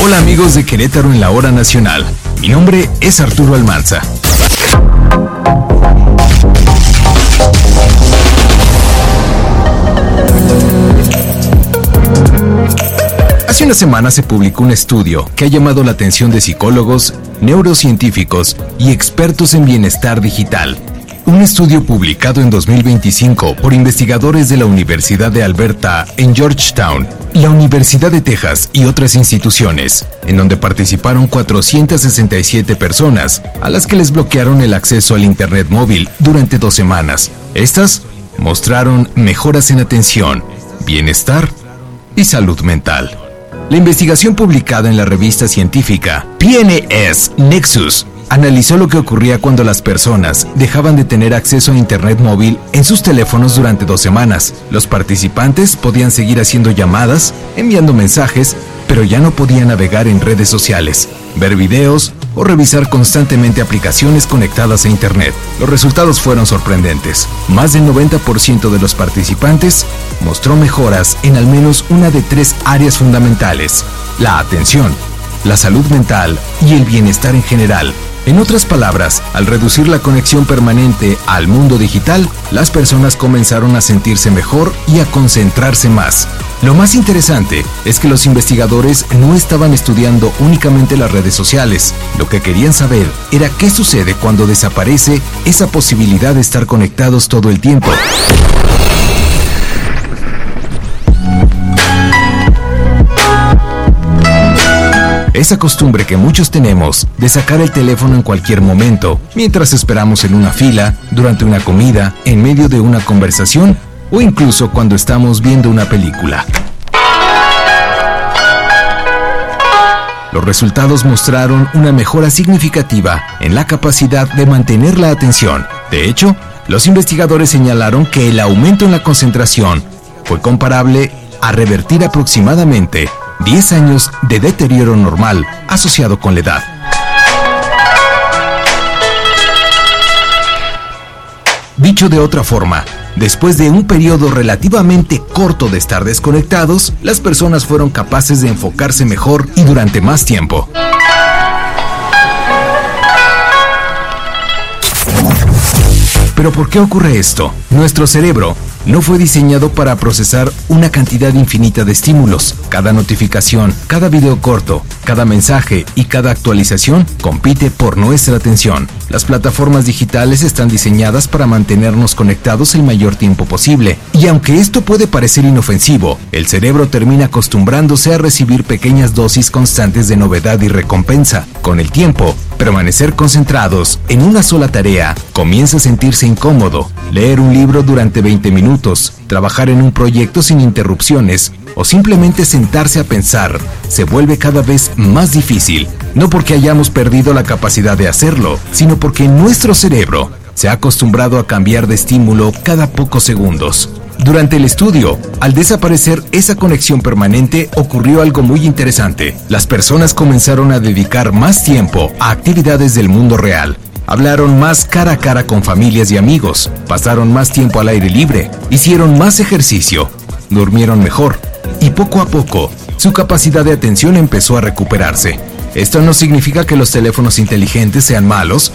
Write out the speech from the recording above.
Hola amigos de Querétaro en la Hora Nacional. Mi nombre es Arturo Almanza. Hace una semana se publicó un estudio que ha llamado la atención de psicólogos, neurocientíficos y expertos en bienestar digital. Un estudio publicado en 2025 por investigadores de la Universidad de Alberta en Georgetown, la Universidad de Texas y otras instituciones, en donde participaron 467 personas, a las que les bloquearon el acceso al Internet móvil durante 2 semanas. Estas mostraron mejoras en atención, bienestar y salud mental. La investigación publicada en la revista científica PNAS Nexus analizó lo que ocurría cuando las personas dejaban de tener acceso a Internet móvil en sus teléfonos durante 2 semanas. Los participantes podían seguir haciendo llamadas, enviando mensajes, pero ya no podían navegar en redes sociales, ver videos o revisar constantemente aplicaciones conectadas a Internet. Los resultados fueron sorprendentes. Más del 90% de los participantes mostró mejoras en al menos una de 3 áreas fundamentales: la atención, la salud mental y el bienestar en general. En otras palabras, al reducir la conexión permanente al mundo digital, las personas comenzaron a sentirse mejor y a concentrarse más. Lo más interesante es que los investigadores no estaban estudiando únicamente las redes sociales. Lo que querían saber era qué sucede cuando desaparece esa posibilidad de estar conectados todo el tiempo. Esa costumbre que muchos tenemos de sacar el teléfono en cualquier momento, mientras esperamos en una fila, durante una comida, en medio de una conversación o incluso cuando estamos viendo una película. Los resultados mostraron una mejora significativa en la capacidad de mantener la atención. De hecho, los investigadores señalaron que el aumento en la concentración fue comparable a revertir aproximadamente 10 años de deterioro normal asociado con la edad. Dicho de otra forma, después de un periodo relativamente corto de estar desconectados, las personas fueron capaces de enfocarse mejor y durante más tiempo. ¿Pero por qué ocurre esto? Nuestro cerebro no fue diseñado para procesar una cantidad infinita de estímulos. Cada notificación, cada video corto, cada mensaje y cada actualización compite por nuestra atención. Las plataformas digitales están diseñadas para mantenernos conectados el mayor tiempo posible. Y aunque esto puede parecer inofensivo, el cerebro termina acostumbrándose a recibir pequeñas dosis constantes de novedad y recompensa. Con el tiempo, permanecer concentrados en una sola tarea comienza a sentirse incómodo. Leer un libro durante 20 minutos, trabajar en un proyecto sin interrupciones o simplemente sentarse a pensar se vuelve cada vez más difícil. No porque hayamos perdido la capacidad de hacerlo, sino porque nuestro cerebro se ha acostumbrado a cambiar de estímulo cada pocos segundos. Durante el estudio, al desaparecer esa conexión permanente, ocurrió algo muy interesante. Las personas comenzaron a dedicar más tiempo a actividades del mundo real. Hablaron más cara a cara con familias y amigos, pasaron más tiempo al aire libre, hicieron más ejercicio, durmieron mejor y poco a poco su capacidad de atención empezó a recuperarse. Esto no significa que los teléfonos inteligentes sean malos